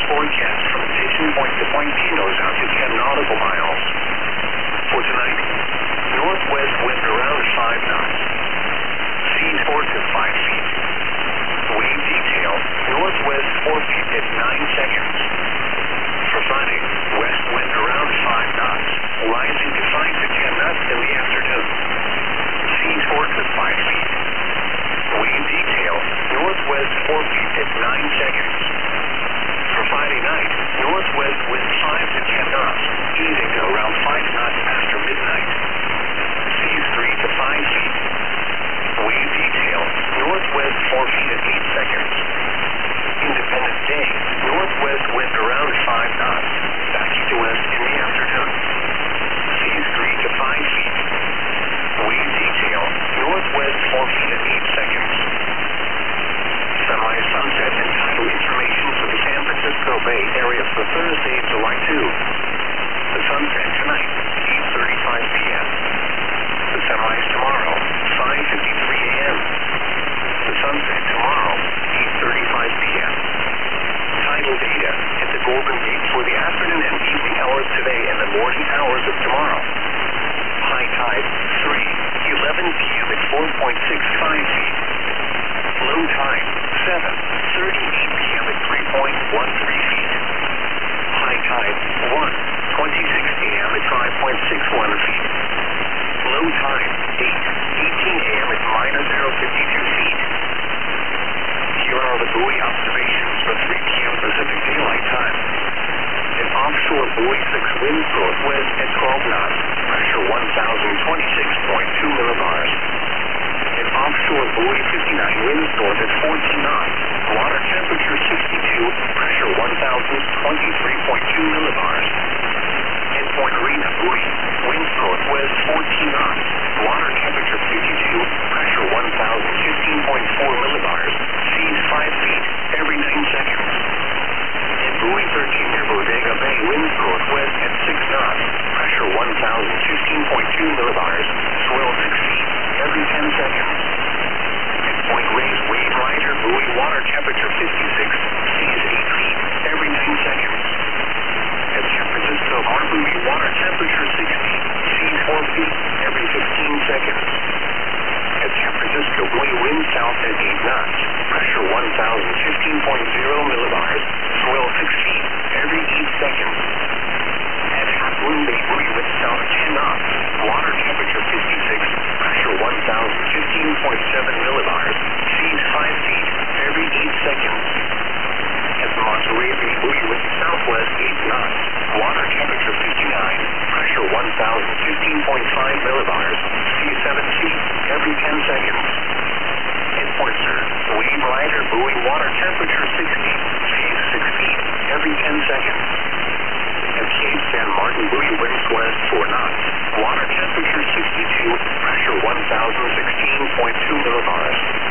forecast from Station Point to Point Pinos out to 10 nautical miles. For tonight, northwest wind around 5 knots. Seas 4 to 5 feet. Wave detail, northwest 4 feet at 9 seconds. For Friday, west wind around 5 knots, rising to 5 to 10 knots in the afternoon. Seas 4 to 5 feet. Wave detail, northwest 4 feet at 9 seconds. For Friday night, northwest wind 5 to 10 knots, easing to around 5 knots after midnight. Seas 3 to 5 feet. Wave detail, northwest 4 feet at 8 seconds. Independence Day, northwest wind around 5 knots, back east to west in the afternoon. Seas 3 to 5 feet. Wave detail, northwest 4 feet at 8 seconds. Sunrise, sunset, and tidal information for the San Francisco Bay Area for Thursday, July 2. The sunset tonight, 8:35 p.m. The sunrise tomorrow, 5:53 a.m. The sunset tomorrow, 8:35 p.m. Tidal data at the Golden Gate for the afternoon and evening hours today and the morning hours of tomorrow. High tide, 3:11 p.m. at 4.65 feet. Low tide, 7:38 p.m. at 3.13 feet. High tide, 1:26 a.m. at 5.61 feet. Low tide, 8:18 a.m. at -0.52 feet. Here are the buoy observations for 3 p.m. Pacific Daylight Time. An offshore buoy 6 winds northwest at 12 knots, pressure 1,026.2 millibars. An offshore buoy 59 winds north at 14 knots, water temperature 62, pressure 1,023.2 millibars. Endpoint Marina buoy, winds northwest 14 knots, water temperature 52, pressure 1,015.4 millibars, seas 5 feet every 9 seconds. And buoy 13 near Bodega Bay, winds northwest at 6 knots, pressure 1,015.2 millibars, swell 6 feet every 10 seconds. Endpoint Rays Wave Rider buoy, water temperature 56, seas 8 feet every 9 seconds. At San Francisco Harbor, water temperature 60, seas 4 feet every 15 seconds. At San Francisco buoy, wind south at 8 knots, pressure 1,015.0 millibars, swell 6 feet every 8 seconds. At Half Moon Bay buoy, wind south 10 knots, water temperature 56, pressure 1,015.7 millibars, seas 5 feet every 8 seconds. At Monterey Bay buoy, wind southwest 8 knots, water temperature 59, pressure 1,015.5 millibars, seas 7 feet every 10 seconds. Endpoint Sur, Wave Rider buoy, water temperature 60, seas 6 feet every 10 seconds. At Cape San Martin buoy, winds west 4 knots, water temperature 62, pressure 1,016.2 millibars.